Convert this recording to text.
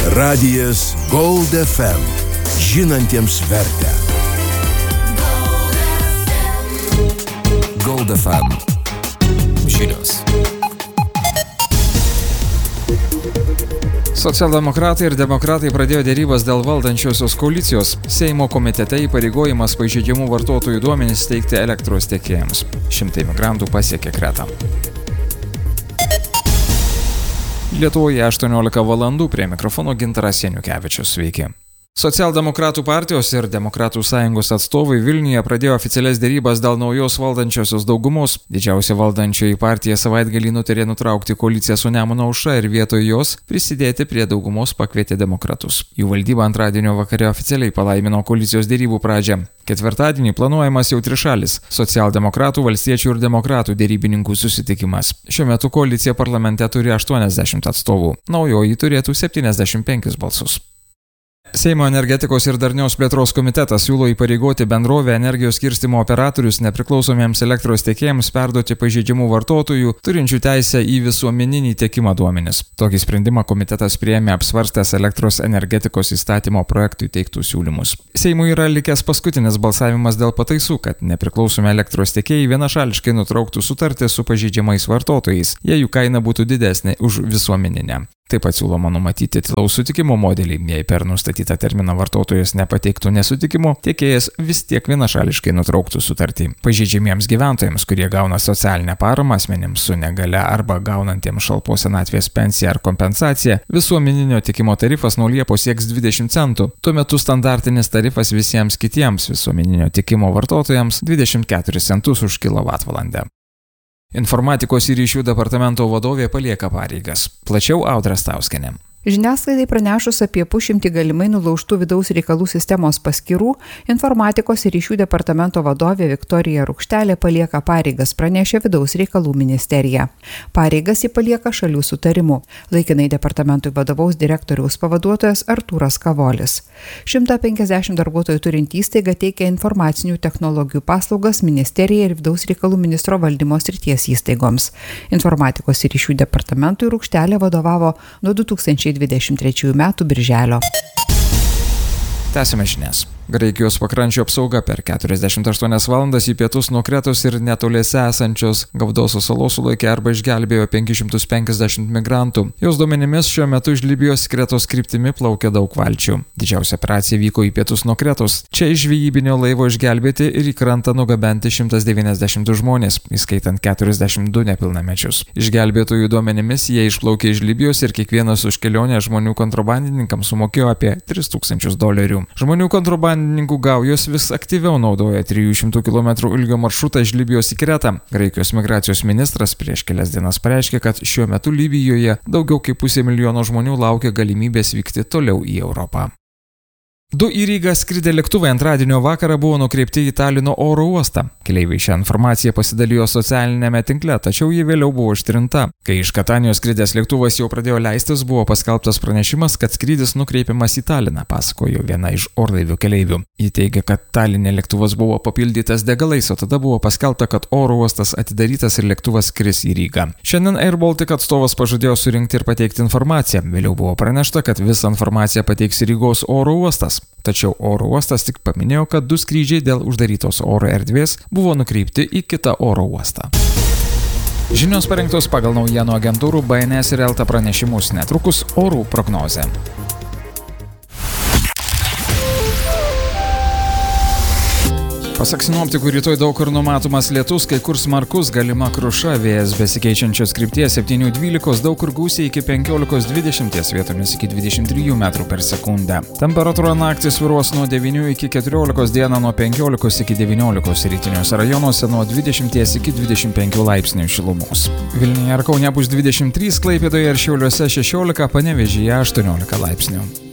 Radijas Gold FM. Žinantiems vertę. Gold FM. Žinios. Socialdemokratai ir demokratai pradėjo dėrybas dėl valdančiosios koalicijos. Seimo komitete įpareigojimas pažeidžiamų vartotojų duomenis teikti elektros tiekėjams. 100 migrantų pasiekė Kretą. Lietuvoje 18 valandų, prie mikrofono Gintaras Janiukevičius. Sveiki. Socialdemokratų partijos ir Demokratų sąjungos atstovai Vilniuje pradėjo oficialias dėrybas dėl naujos valdančiosios daugumos. Didžiausia valdančioji partija savaitgalį nutarė nutraukti koaliciją su Nemuno aušra ir vietoj jos prisidėti prie daugumos pakvietė demokratus. Jų valdyba antradienio vakare oficialiai palaimino koalicijos dėrybų pradžią. Ketvirtadienį planuojamas jau trišalis – socialdemokratų, valstiečių ir demokratų dėrybininkų susitikimas. Šiuo metu koalicija parlamente turi 80 atstovų. Naujoji turėtų 75 balsus. Seimo energetikos ir darnios plėtros komitetas siūlo įpareigoti bendrovę energijos skirstymo operatorius nepriklausomiems elektros tiekėjams perduoti pažeidžiamų vartotojų turinčių teisę į visuomeninį tiekimą duomenis. Tokį sprendimą komitetas priėmė apsvarstęs elektros energetikos įstatymo projektui teiktų siūlymus. Seimui yra likęs paskutinis balsavimas dėl pataisų, kad nepriklausomi elektros tiekėjai vienašališkai nutrauktų sutartį su pažeidžiamais vartotojais, jei jų kaina būtų didesnė už visuomeninę. Taip pat siūloma numatyti tylaus sutikimo modelį, jei per nustatytą terminą vartotojas nepateiktų nesutikimo, tiekėjas vis tiek vienašališkai nutrauktų sutartį. Pažeidžiamiems gyventojams, kurie gauna socialinę paramą, asmenims su negale arba gaunantiems šalpos senatvės pensiją ar kompensaciją, visuomeninio tiekimo tarifas nuo Liepos sieks 20 centų. Tuo metu standartinis tarifas visiems kitiems visuomeninio tiekimo vartotojams 24 centus už kilovatvalandę. Informatikos ir ryšių departamento vadovė palieka pareigas. Plačiau Audra Stauskienė. Žiniasklaidai pranešus apie 100 galimai nulaužtų vidaus reikalų sistemos paskyrų, informatikos ir ryšių departamento vadovė Viktorija Rukštelė palieka pareigas, pranešė vidaus reikalų ministerija. Pareigas jį palieka šalių sutarimu. Laikinai departamentui vadovaus direktoriaus pavaduotojas Artūras Kavolis. 150 darbuotojų turinti įstaiga teikia informacinių technologijų paslaugas ministerijai ir vidaus reikalų ministro valdymo srities įstaigoms. Informatikos ir ryšių departamentui Rukštelė vadovavo nuo 2023 metų birželio. Tęsime žinias. Graikijos pakrančių apsauga per 48 valandas į pietus nuo Kretos ir netoliese esančios Gavdosos salos sulaikė arba išgelbėjo 550 migrantų. Jos duomenimis šiuo metu iš Libijos Kretos kryptimi plaukia daug valčių. Didžiausia operacija vyko į pietus nuo Kretos. Čia iš žvejybinio laivo išgelbėti ir į krantą nugabenti 192 žmonės, įskaitant 42 nepilnamečius. Išgelbėtojų duomenimis jie išplaukė iš Libijos ir kiekvienas už kelionę žmonių kontrabandininkams sumokėjo apie $3,000. Žmonių kontrabandininkų gaujos vis aktyviau naudoja 300 km ilgio maršrutą iš Libijos į Kretą. Graikijos migracijos ministras prieš kelias dienas pareiškė, kad šiuo metu Libijoje daugiau kaip 500 000 žmonių laukia galimybės vykti toliau į Europą. 2 į Rygą skridę lėktuvai antradienio vakarą buvo nukreipti į Talino oro uostą. Keleiviai šią informaciją pasidalijo socialinėme tinkle, tačiau ji vėliau buvo ištrinta. Kai iš Katanijos skridęs lėktuvas jau pradėjo leistis, buvo paskelbtas pranešimas, kad skrydis nukreipiamas į Taliną, pasakojo viena iš orlaivių keleivių. Ji teigia, kad Taline lėktuvas buvo papildytas degalais, o tada buvo paskelbta, kad oro uostas atidarytas ir lėktuvas skris į Rygą. Šiandien Air Baltic atstovas pažadėjo surinkti ir pateikti informaciją. Vėliau buvo pranešta, kad visą informaciją pateiks Rygos oro uostas. Tačiau oro uostas tik paminėjo, kad 2 skrydžiai dėl uždarytos oro erdvės buvo nukreipti į kitą oro uostą. Žinios parengtos pagal naujienų agentūrų BNS ir Elta pranešimus, netrukus orų prognozė. Pasak sinoptikų, rytoj daug kur numatomas lietus, kai kur smarkus, galima kruša, vėjas besikeičiančios krypties 7–12, daug kur gūsiai iki 15–20, vietomis iki 23 metrų per sekundę. Temperatūra naktį svyruos nuo 9 iki 14, dieną nuo 15 iki 19, rytiniuose rajonuose nuo 20 iki 25 laipsnių šilumos. Vilniuje ir Kaune bus 23, Klaipėdoje ir Šiauliuose 16, Panevėžyje 18 laipsnių.